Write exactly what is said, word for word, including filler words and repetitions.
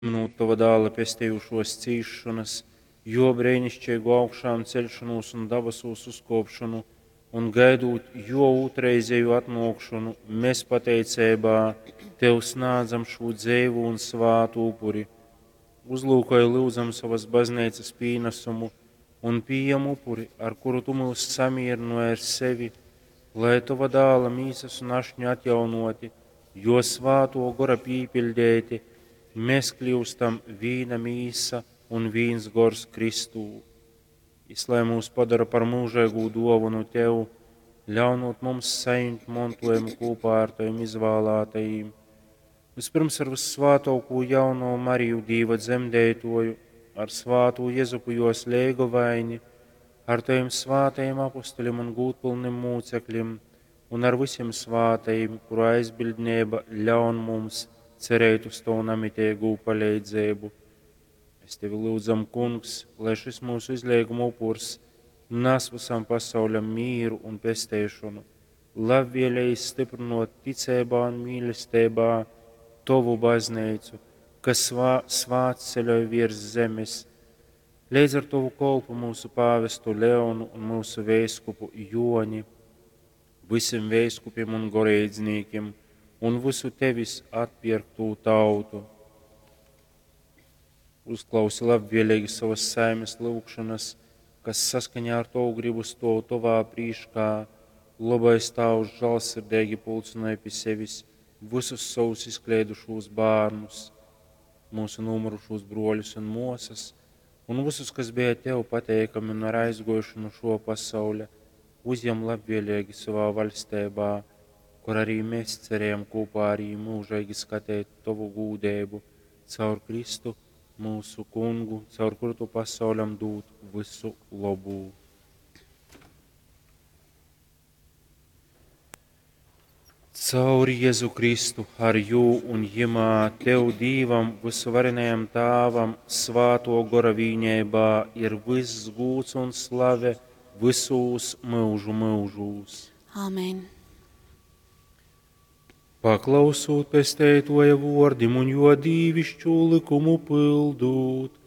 no tava dāla pestījušos cīšanas, jo brēnišķīgu augšām celšanos un dabasos uzkopšanu, un gaidot jo otrreizēju atnākšanu, mēs pateicībā Tev snādzam šo dzēvu un svātu upuri. Uzlūkoju lūdzam savas baznīcas pīnesumu un pieejam upuri, ar kuru Tu mūs samierinoji ar sevi, lai Tava dāla mīsas un ašņi atjaunoti, jo svāto gora pīpildēti, mēs kļūstam vīna mīsa un vīns gors Kristū. Lai mūs padara par mūžēgu dāvanu Tev, ļaunot mums saņemt mantojumu kopā ar Taviem izvēlētajiem. Vispirms ar vissvātāko jauno Mariju Dieva dzemdētoju, ar svāto Jezupu jos lēgo vaini, ar Taviem svātajiem apostoļiem un gūtpilniem mūcekļiem, un ar visiem svātajiem, kuru aizbildnieba ļaun mums cerēt uz Tavu namitīgu palīdzību. Mēs Tevi lūdzam, Kungs, lai šis mūsu izlieguma upurs nes visam pasauļam mīru un pestēšanu, labvēlēji stiprinot ticībā un mīlestībā Tavu baznīcu, kas svā, svāts ceļoja virs zemes. Līdz ar Tavu kolpu mūsu pāvestu Leonu un mūsu veiskupu Joni, visiem veiskupiem un gorēdzniekiem un visu Tevis atpirktu tautu. Uzklausi labvēlīgi savas saimes lūgšanas, kas saskaņā ar Tavu gribu stāv Tavā prīškā, labais Tavs žēlsirdīgi pulcināja pie sevis visus savus izklaidušos bērnus, mūsu nomurušos broļus un mosas, un visus, kas bija Tev pateikami un ar aizgojuši no šo pasauli, uzņem labvēlīgi savā valstībā, kur arī mēs cerējam kopā arī mūžīgi skatīt Tavu gūdēbu caur Kristu, mūsu Kungu, caur kuru Tu pasauļam dūt visu labu. Caur Jēzu Kristu, ar jū un jimā Tev Dīvam, visvarenajam Tāvam, svāto gora vīņēbā ir viss gūts un slave visos mūžu mūžūs. Āmen. Paklausot pestētoja vordim un jo dīvišķu likumu pildūt,